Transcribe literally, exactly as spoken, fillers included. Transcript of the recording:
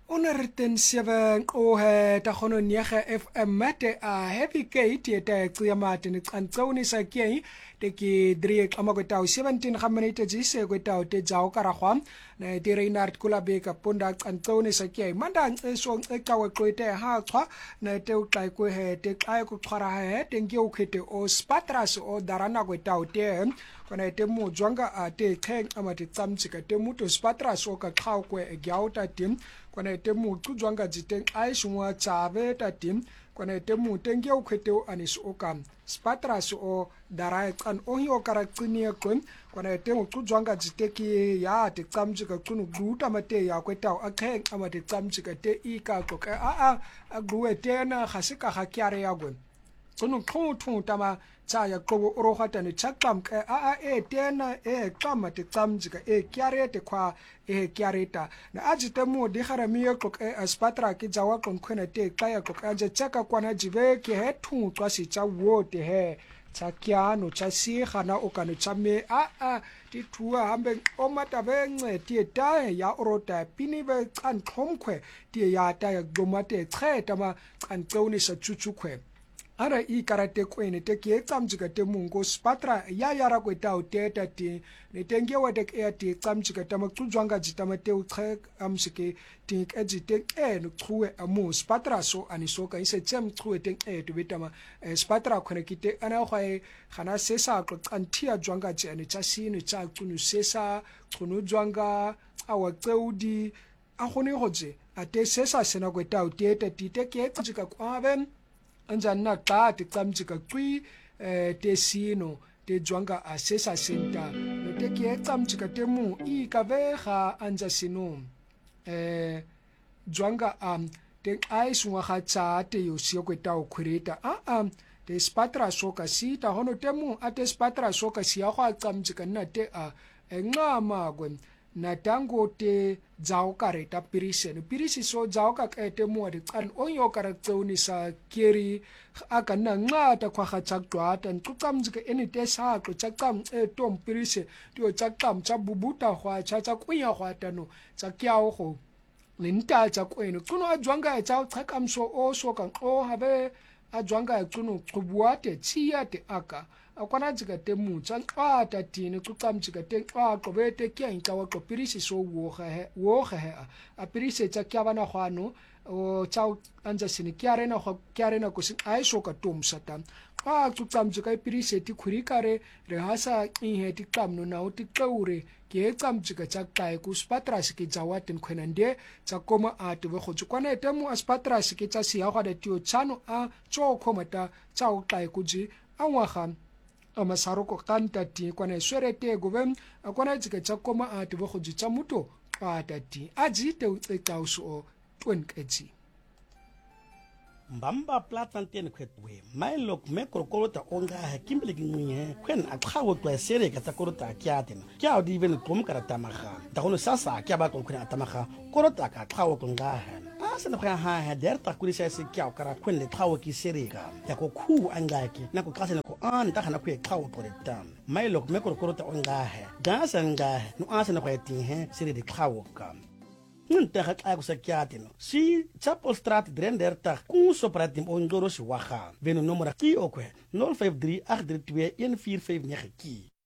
Onerten seven ohe tagono nege F M mate a heavy gate yete tsiyamate ni tsantsoni sa kei te ki drie kama kwetao seventeen gaminute jise kwetao te jao karagwa na te Reinhard Kulabeka ponda tsantsoni sa kei manda so ekawe kwete ha tswa na te utlai ko he te kai ko tshwara he te nge o khete o spatras o darana kwetao te kona te mo jwanga a te kheng amate tsamtsika te muto spatras o ka khaw ko e gyauta tim kwana te mu tujwanga jiteng ai shungwa chabe ta tim kwana te mu tenge o khete o anis o kam spatras o darai kan o hi o karakini ko kwana te mu tujwanga jiteki ya te tsamjika kunu gluta mate ya kweta o akhe amate tsamjika te i ka ko ka a a gluwe tena khasika ga kyare ya gwen kunu khuthu tama tsaya qobo oro hatane chakam ka a a e tena e qama te tsamjika e kyare te kwa e kyareta na ajite mu di haramiye ko e aspatra ki jawa kon khona te kaya ko anje chaka kwana jibe ke he thu twa si cha wo te he cha kyano cha si khana o kana cha me a a ti thua hambe o mata be nce ti ta ya orota pini be kan khomkhwe ti ya ta ya gomate tsheta ma kan tsoni sa chuchukhwe ara I karate kwene te ke tsamjika te mungo spatra ya yara kweta o teta ti ne tenge wa te ke ti tsamjika ta makujwanga jitama te utre amsike ti ke te e no tsuwe amu spatra so aniso ka ise tsem tsuwe te e to betama spatra khone kite ana khwae khana sesa ko kantia jwanga je ne tsa sine tsa tsunu sesa tsunu jwanga awa tseudi a khone hoje ate sesa sena kweta o teta ti te ke tsamjika kwaben anjana ta te tsamjika kwi te sino te jwanga a sesa senta no te ke tsamjika te mu I ka vega anja sino eh jwanga am te ai sunga ga tsa te yo sio kweta o khureta a a te spatra soka sita hono te mu a te spatra soka sia go tsamjika na te a enqama kwen na tango te jao kareta piriseno pirisi so jao ka ete mo de kan onyo karatsoni sa keri aka na ngata kwa ga tsaqwata ntqamjike eni te sa ko tsaqam e tom pirise tio tsaqam tsa bubuta gwa tsa tsa kunya gwa tano tsa kyao go lenta tsa kweno kuno a jwanga tsa tsaqamso o so kan o habe a jwanga kuno qhubuate tsia te aka akwana jika te mu tsa qata tini qamjika te qa qobete kya inka wa qopirisi so wo he wo he a pirise tsa kya bana khwano o tsa anja sini kyare na kho kyare na ko sin ai so ka tom sata qa qamjika pirise ti khuri kare re hasa I he ti qamno na o ti qaure ke qamjika tsa qae ku spatras ke jawatin khwenande tsa koma a te go tsukwana te mu aspatras ke tsa sia ga de tio tsano a tso khomata tsa o qae ku ji angwa amasaroko kanta ti kwana swerete govem akwana tsika tsakoma ati bo go tsa muto ata ti aji te utsa uso twenkeji mbamba platantene kwetwe mailok mekorokota onga hakimble ginye kwen akhawo twa sere ka takorota kyatena kya di ven kom karata maga ta gono sasa kya ba kon kwen atamaga korota ka khawo konga asa na ha ha der ta kuri sai kya kara kwen le khawo ki sere ka ya ko khu angaki na ko kase na ko an ta kana ku khawo koreta mailok mekorokota onga ha dasa nga no asa na kweti he sere de khawo ka nta ga tla go sa kyateno si Chapel Street drieëndertig ku so pratim on goro si waga veno nomera ki okwe nul vyf drie agt drie twee een vier vyf nege ki